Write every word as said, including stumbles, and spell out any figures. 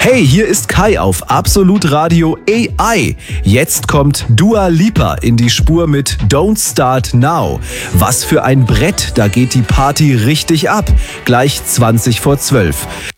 Hey, hier ist Kai auf Absolut Radio A I. Jetzt kommt Dua Lipa in die Spur mit Don't Start Now. Was für ein Brett, da geht die Party richtig ab. Gleich zwanzig vor zwölf.